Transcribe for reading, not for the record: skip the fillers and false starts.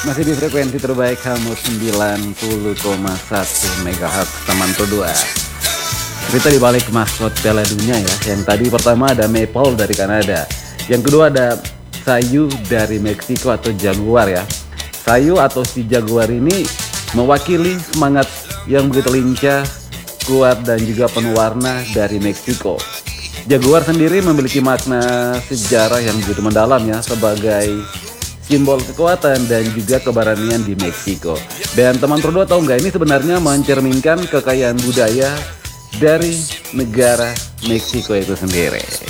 Masih di frekuensi terbaik kamu 90,1 MHz teman kedua. Cerita di balik maskot Piala Dunia ya. Yang tadi pertama ada Maple dari Kanada. Yang kedua ada Sayu dari Meksiko atau Jaguar ya. Sayu atau si Jaguar ini mewakili semangat yang begitu lincah, kuat dan juga penuh warna dari Meksiko. Jaguar sendiri memiliki makna sejarah yang begitu mendalam ya, sebagai simbol kekuatan dan juga keberanian di Meksiko. Dan teman berdua tahu nggak, ini sebenarnya mencerminkan kekayaan budaya dari negara Meksiko itu sendiri.